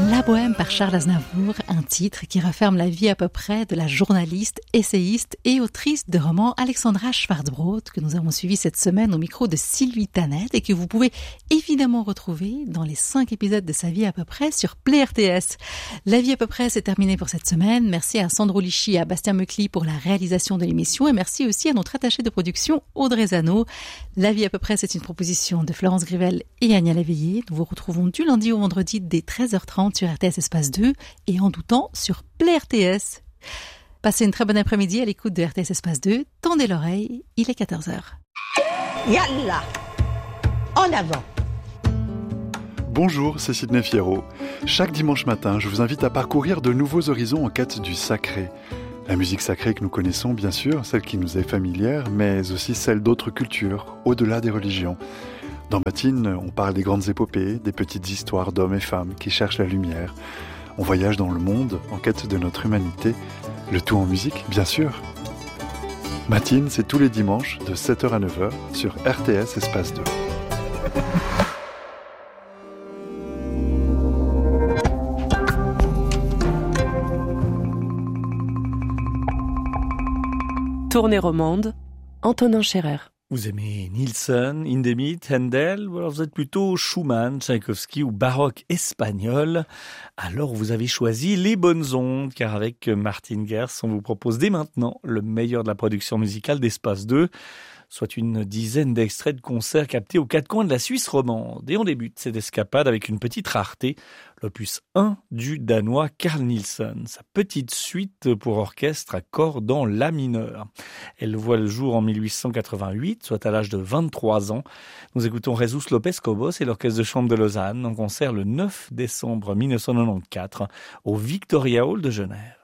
La Bohème par Charles Aznavour, un titre qui referme la vie à peu près de la journaliste, essayiste et autrice de romans Alexandra Schwarzbrot que nous avons suivi cette semaine au micro de Sylvie Tannet et que vous pouvez évidemment retrouver dans les 5 épisodes de sa vie à peu près sur Play RTS. La vie à peu près, c'est terminé pour cette semaine. Merci à Sandro Lichy et à Bastien Meucli pour la réalisation de l'émission et merci aussi à notre attaché de production Audrey Zano. La vie à peu près, c'est une proposition de Florence Grivel et Agnès Léveillé. Nous vous retrouvons du lundi au vendredi dès 13h30 sur RTS Espace 2 et en tout temps sur Play RTS. Passez une très bonne après-midi à l'écoute de RTS Espace 2. Tendez l'oreille, il est 14h. Yallah, en avant. Bonjour, c'est Sidney Fierro. Chaque dimanche matin, je vous invite à parcourir de nouveaux horizons en quête du sacré. La musique sacrée que nous connaissons, bien sûr, celle qui nous est familière, mais aussi celle d'autres cultures, au-delà des religions. Dans Matine, on parle des grandes épopées, des petites histoires d'hommes et femmes qui cherchent la lumière. On voyage dans le monde en quête de notre humanité, le tout en musique, bien sûr. Matine, c'est tous les dimanches de 7h à 9h sur RTS Espace 2. Tournée romande, Antonin Scherer. Vous aimez Nielsen, Hindemith, Handel, ou alors vous êtes plutôt Schumann, Tchaïkovski ou baroque espagnol. Alors vous avez choisi les bonnes ondes, car avec Martine Gers, on vous propose dès maintenant le meilleur de la production musicale d'Espace 2, soit une dizaine d'extraits de concerts captés aux 4 coins de la Suisse romande. Et on débute cette escapade avec une petite rareté, l'opus 1 du Danois Carl Nielsen, sa petite suite pour orchestre à cordes en la mineur. Elle voit le jour en 1888, soit à l'âge de 23 ans. Nous écoutons Jesus Lopez Cobos et l'Orchestre de chambre de Lausanne en concert le 9 décembre 1994 au Victoria Hall de Genève.